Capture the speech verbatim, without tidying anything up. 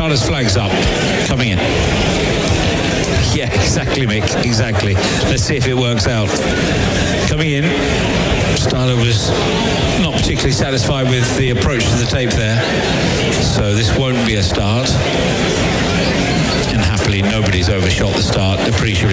starter's flag's up. Coming in. Yeah, exactly, Mick. Exactly. Let's see if it works out. Coming in. Starter was not particularly satisfied with the approach to the tape there. So this won't be a start. And happily, nobody's overshot the start. They're pretty sure